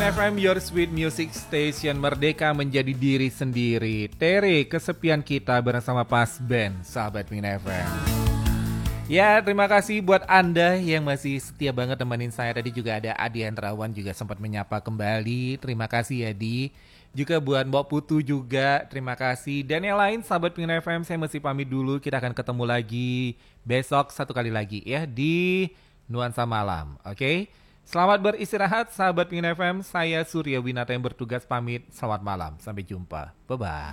FM, your sweet music station, merdeka menjadi diri sendiri. Tere, kesepian kita bersama Pas Band, sahabat Pingin FM. Ya, terima kasih buat Anda yang masih setia banget temenin saya. Tadi juga ada Adi Hendrawan juga sempat menyapa kembali. Terima kasih ya Di. Juga buat Mbak Putu juga, terima kasih. Dan yang lain, sahabat Pingin FM, saya mesti pamit dulu. Kita akan ketemu lagi besok satu kali lagi ya di Nuansa Malam. Oke? Selamat beristirahat sahabat Pingin FM. Saya Surya Winata yang bertugas pamit. Selamat malam. Sampai jumpa. Bye-bye.